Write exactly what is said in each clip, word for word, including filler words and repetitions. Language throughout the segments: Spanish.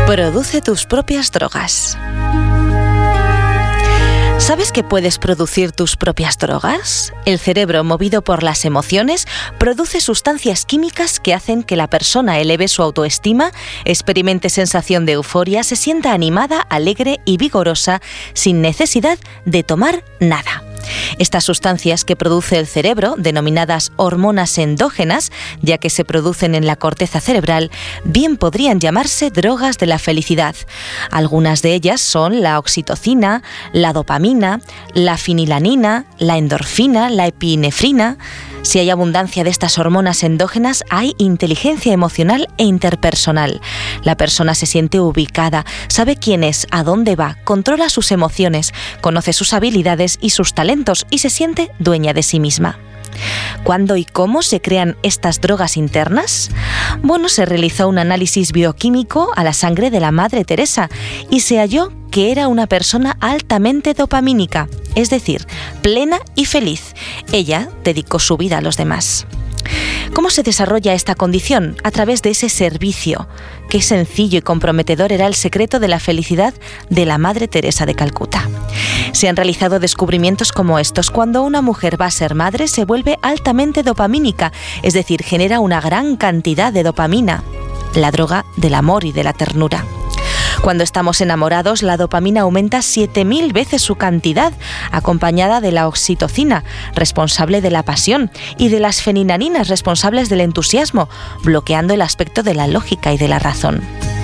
Produce tus propias drogas. ¿Sabes que puedes producir tus propias drogas? El cerebro, movido por las emociones, produce sustancias químicas que hacen que la persona eleve su autoestima, experimente sensación de euforia, se sienta animada, alegre y vigorosa sin necesidad de tomar nada. Estas sustancias que produce el cerebro, denominadas hormonas endógenas, ya que se producen en la corteza cerebral, bien podrían llamarse drogas de la felicidad. Algunas de ellas son la oxitocina, la dopamina, la fenilanina, la endorfina, la epinefrina. Si hay abundancia de estas hormonas endógenas, hay inteligencia emocional e interpersonal. La persona se siente ubicada, sabe quién es, a dónde va, controla sus emociones, conoce sus habilidades y sus talentos y se siente dueña de sí misma. ¿Cuándo y cómo se crean estas drogas internas? Bueno, se realizó un análisis bioquímico a la sangre de la Madre Teresa y se halló que era una persona altamente dopamínica, es decir, plena y feliz. Ella dedicó su vida a los demás. ¿Cómo se desarrolla esta condición? A través de ese servicio. Qué sencillo y comprometedor era el secreto de la felicidad de la Madre Teresa de Calcuta. Se han realizado descubrimientos como estos. Cuando una mujer va a ser madre, se vuelve altamente dopamínica, es decir, genera una gran cantidad de dopamina, la droga del amor y de la ternura. Cuando estamos enamorados, la dopamina aumenta siete mil veces su cantidad, acompañada de la oxitocina, responsable de la pasión, y de las fenilaninas, responsables del entusiasmo, bloqueando el aspecto de la lógica y de la razón.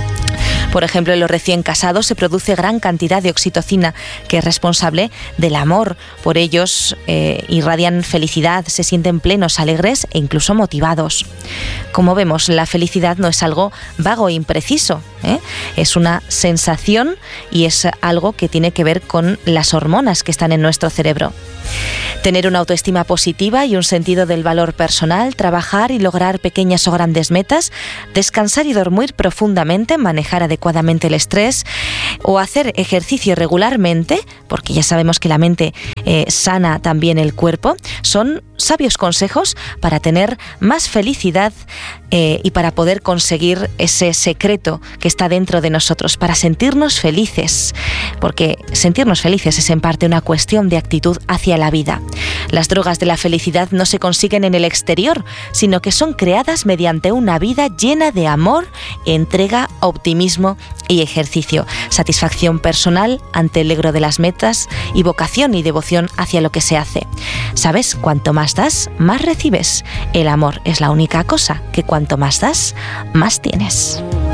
Por ejemplo, en los recién casados se produce gran cantidad de oxitocina, que es responsable del amor. Por ellos eh, irradian felicidad, se sienten plenos, alegres e incluso motivados. Como vemos, la felicidad no es algo vago e impreciso, ¿eh? Es una sensación y es algo que tiene que ver con las hormonas que están en nuestro cerebro. Tener una autoestima positiva y un sentido del valor personal, trabajar y lograr pequeñas o grandes metas, descansar y dormir profundamente, manejar adecuadamente el estrés o hacer ejercicio regularmente, porque ya sabemos que la mente eh, sana también el cuerpo, son sabios consejos para tener más felicidad eh, y para poder conseguir ese secreto que está dentro de nosotros, para sentirnos felices, porque sentirnos felices es en parte una cuestión de actitud hacia la vida. Las drogas de la felicidad no se consiguen en el exterior, sino que son creadas mediante una vida llena de amor, entrega, optimismo y ejercicio, satisfacción personal ante el logro de las metas y vocación y devoción hacia lo que se hace. ¿Sabes? Cuanto más das, más recibes. El amor es la única cosa que cuanto más das, más tienes.